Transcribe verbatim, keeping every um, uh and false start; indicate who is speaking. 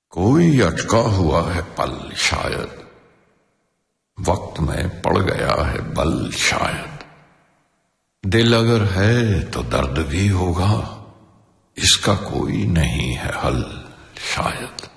Speaker 1: कोई अटका हुआ है पल शायद, वक्त में पड़ गया है बल शायद। दिल अगर है तो दर्द भी होगा, इसका कोई नहीं है हल शायद।